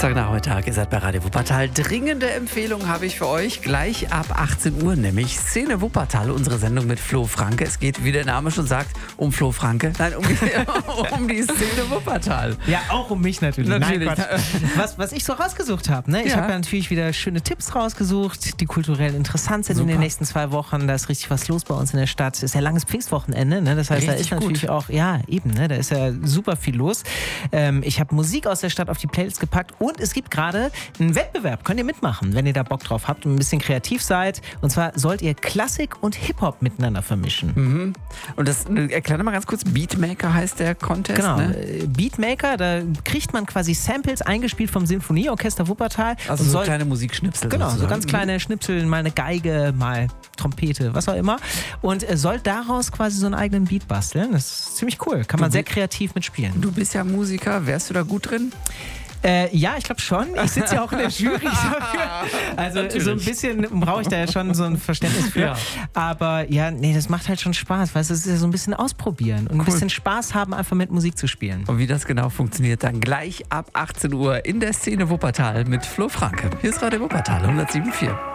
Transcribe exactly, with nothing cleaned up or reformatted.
Samstagnachmittag, ihr seid bei Radio Wuppertal. Dringende Empfehlung habe ich für euch gleich ab achtzehn Uhr, nämlich Szene Wuppertal, unsere Sendung mit Flo Franke. Es geht, wie der Name schon sagt, um Flo Franke. Nein, um die, um die Szene Wuppertal. Ja, auch um mich natürlich. Natürlich. Nein, Quatsch. was, was ich so rausgesucht habe, ne? Ich Ja. habe ja natürlich wieder schöne Tipps rausgesucht, die kulturell interessant sind Super. in den nächsten zwei Wochen. Da ist richtig was los bei uns in der Stadt. Es ist ja langes Pfingstwochenende, ne? Das heißt, da Richtig ist natürlich gut. auch, ja, eben, ne? Da ist ja super viel los. Ähm, ich habe Musik aus der Stadt auf die Playlist gepackt und es gibt gerade einen Wettbewerb. Könnt ihr mitmachen, wenn ihr da Bock drauf habt und ein bisschen kreativ seid. Und zwar sollt ihr Klassik und Hip-Hop miteinander vermischen. Mhm. Und das, erklär doch mal ganz kurz, Beatmaker heißt der Contest, Genau, ne? äh, Beatmaker, da kriegt man quasi Samples eingespielt vom Sinfonieorchester Wuppertal. Also und so soll, kleine Musikschnipsel. Genau, so sozusagen. ganz kleine Schnipsel, mal eine Geige, mal Trompete, was auch immer. Und äh, soll daraus quasi so einen eigenen Beat basteln. Das ist ziemlich cool, kann man Du sehr bi- kreativ mitspielen. Du bist ja Musiker, wärst du da gut drin? Äh, ja, ich glaube schon. Ich sitze ja auch in der Jury dafür. Also Natürlich. so ein bisschen brauche ich da ja schon so ein Verständnis für. Ja. Aber ja, nee, das macht halt schon Spaß, weil es ist ja so ein bisschen ausprobieren und ein Cool. bisschen Spaß haben, einfach mit Musik zu spielen. Und wie das genau funktioniert, dann gleich ab achtzehn Uhr in der Szene Wuppertal mit Flo Franke. Hier ist Radio Wuppertal hundertsieben Komma vier.